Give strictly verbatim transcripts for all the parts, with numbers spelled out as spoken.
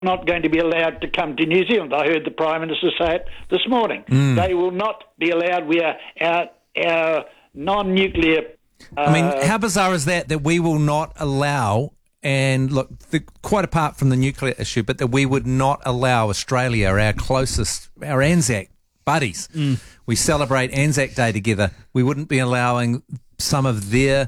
not going to be allowed to come to New Zealand. I heard the Prime Minister say it this morning. Mm. They will not be allowed. We are our, our non-nuclear... Uh, I mean, how bizarre is that, that we will not allow, and look, the, quite apart from the nuclear issue, but that we would not allow Australia, our closest, our Anzac buddies. Mm. We celebrate Anzac Day together. We wouldn't be allowing some of their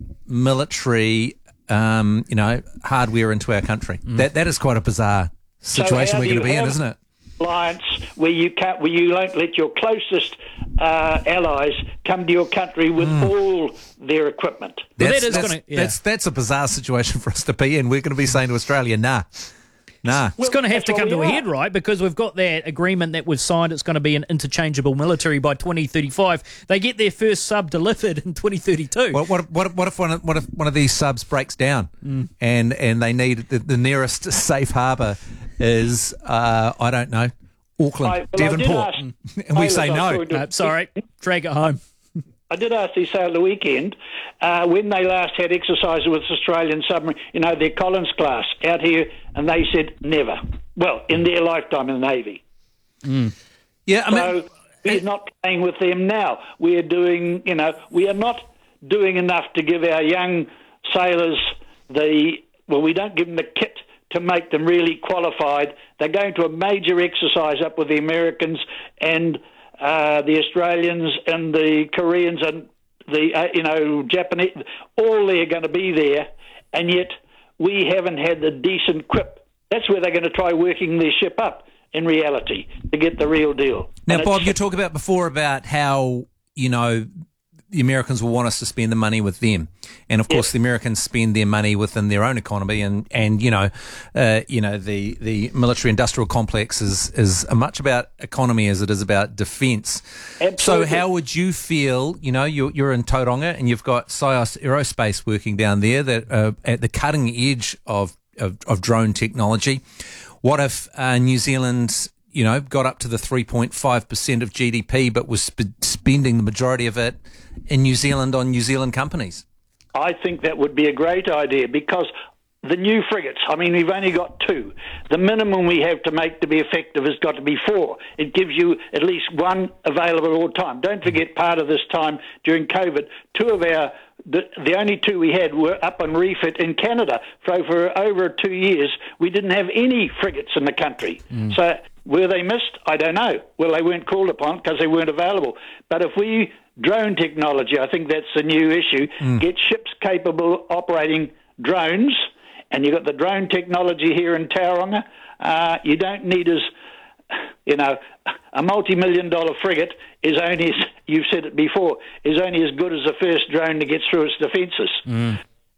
military, um, you know, hardware into our country. Mm. That That is quite a bizarre situation so we're going to be in, isn't it? Alliance where you can't, where you won't let your closest uh, allies come to your country with mm. all their equipment. That's, well, that is that's, gonna, yeah. that's, that's a bizarre situation for us to be in. We're going to be saying to Australia, nah. Nah. It's going to have to come to a are. head, right? Because we've got that agreement that was signed. It's going to be an interchangeable military by twenty thirty-five. They get their first sub delivered in twenty thirty-two. What, what, what, what if one of, what if one of these subs breaks down mm. and and they need the, the nearest safe harbour is uh, I don't know, Auckland, I, well, Devonport, ask, and we I say no. no. Sorry, drag it home. I did ask this over the weekend uh, when they last had exercises with Australian submarine, you know, their Collins class out here, and they said never. Well, in their lifetime in the Navy. Mm. Yeah, I so mean, we're not playing with them now. We are doing, you know, we are not doing enough to give our young sailors the, well, we don't give them the kit to make them really qualified. They're going to a major exercise up with the Americans and Uh, the Australians and the Koreans and the, uh, you know, Japanese, all they're going to be there, and yet we haven't had the decent quip. That's where they're going to try working their ship up, in reality, to get the real deal. Now, and Bob, you talked about before about how, you know, the Americans will want us to spend the money with them. And, of course, yes. the Americans spend their money within their own economy. And, and you know, uh, you know the, the military-industrial complex is, is as much about economy as it is about defence. So how would you feel, you know, you're, you're in Tauranga and you've got Scios Aerospace working down there that uh, at the cutting edge of, of, of drone technology. What if uh, New Zealand, you know, got up to the three point five percent of G D P but was sp- spending the majority of it in New Zealand on New Zealand companies? I think that would be a great idea because the new frigates, I mean, we've only got two. The minimum we have to make to be effective has got to be four. It gives you at least one available all the time. Don't forget part of this time during COVID, two of our, the, the only two we had were up on refit in Canada. For over, over two years, we didn't have any frigates in the country. Mm. So were they missed? I don't know. Well, they weren't called upon because they weren't available. But if we, drone technology, I think that's the new issue, mm. get ships capable of operating drones, and you've got the drone technology here in Tauranga, uh, you don't need as, you know, a multi-million dollar frigate is only, as, you've said it before, is only as good as the first drone that gets through its defences. Mm.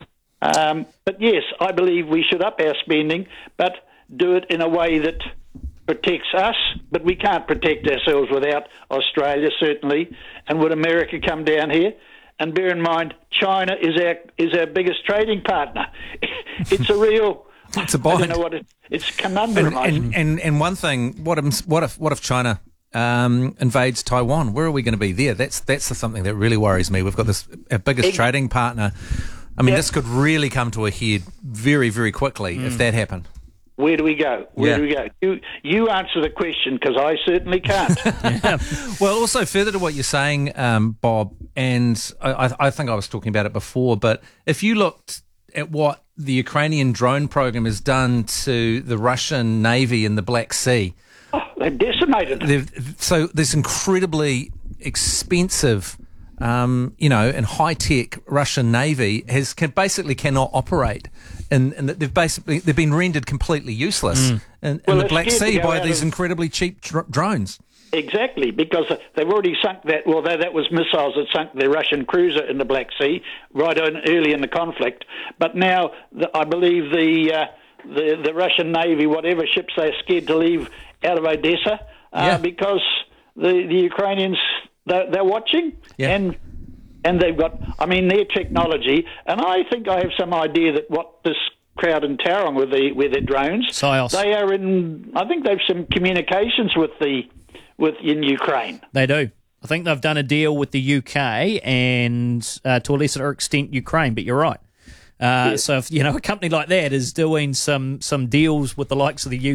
Um, but yes, I believe we should up our spending, but do it in a way that protects us, but we can't protect ourselves without Australia, certainly. And would America come down here? And bear in mind, China is our is our biggest trading partner. It's a real. It's a bind. I don't know what it, it's conundrum. And, and, and and one thing, what if what if what if China um, invades Taiwan? Where are we going to be there? That's that's the something that really worries me. We've got this our biggest Ex- trading partner. I mean, yeah. this could really come to a head very very quickly mm. if that happened. Where do we go? Where yeah. do we go? You you answer the question because I certainly can't. yeah. Well, also further to what you're saying, um, Bob, and I, I think I was talking about it before, but if you looked at what the Ukrainian drone program has done to the Russian Navy in the Black Sea. Oh, they've decimated. They've, so this incredibly expensive, um, you know, and high-tech Russian Navy has can, basically cannot operate. And, and they've basically they've been rendered completely useless mm. in, well, in the Black Sea by these of, incredibly cheap dr- drones. Exactly, because they've already sunk that. Well, that, that was missiles that sunk the Russian cruiser in the Black Sea right on, early in the conflict. But now, the, I believe the, uh, the the Russian Navy, whatever ships they're scared to leave out of Odessa, uh, yeah. because the the Ukrainians they're, they're watching yeah. and. And they've got, I mean, their technology, and I think I have some idea that what this crowd in Tauranga with the with their drones, Scios. they are in. I think they've some communications with the with in Ukraine. They do. I think they've done a deal with the U K and uh, to a lesser extent Ukraine. But you're right. Uh, Yes. So if you know a company like that is doing some some deals with the likes of the U